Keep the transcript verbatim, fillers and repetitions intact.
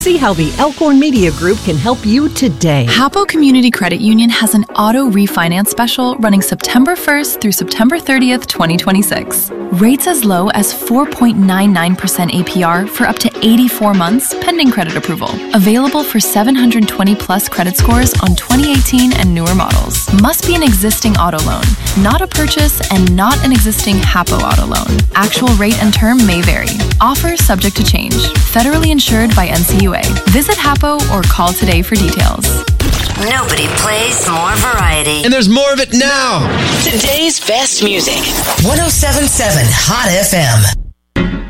See how the Elkhorn Media Group can help you today. Hapo Community Credit Union has an auto refinance special running September first through September thirtieth, twenty twenty-six. Rates as low as four point nine nine percent A P R for up to eighty-four months pending credit approval. Available for seven hundred twenty plus credit scores on twenty eighteen and newer models. Must be an existing auto loan, not a purchase, and not an existing Hapo auto loan. Actual rate and term may vary. Offer subject to change. Federally insured by N C U A. Visit Hapo or call today for details. Nobody plays more variety. And there's more of it now. Today's best music. one oh seven point seven Hot F M.